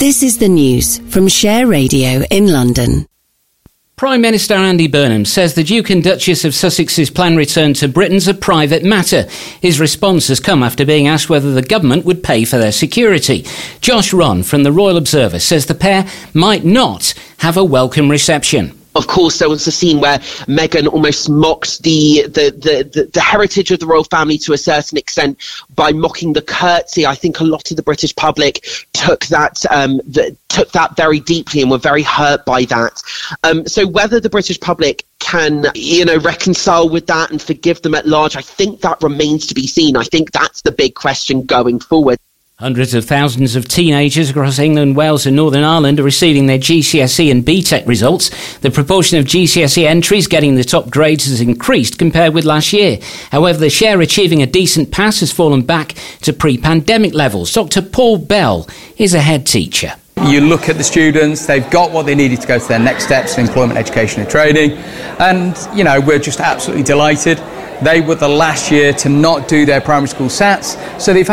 This is the news from Share Radio in London. Prime Minister Andy Burnham says the Duke and Duchess of Sussex's planned return to Britain's a private matter. His response has come after being asked whether the government would pay for their security. Josh Ron from the Royal Observer says the pair might not have a welcome reception. Of course, there was a scene where Meghan almost mocked the heritage of the royal family to a certain extent by mocking the curtsy. I think a lot of the British public took that very deeply and were very hurt by that. So whether the British public can, reconcile with that and forgive them at large, I think that remains to be seen. I think that's the big question going forward. Hundreds of thousands of teenagers across England, Wales and Northern Ireland are receiving their GCSE and BTEC results. The proportion of GCSE entries getting the top grades has increased compared with last year. However, the share achieving a decent pass has fallen back to pre-pandemic levels. Dr. Paul Bell is a head teacher. You look at the students, they've got what they needed to go to their next steps in employment, education and training. And, we're just absolutely delighted. They were the last year to not do their primary school SATs, so they've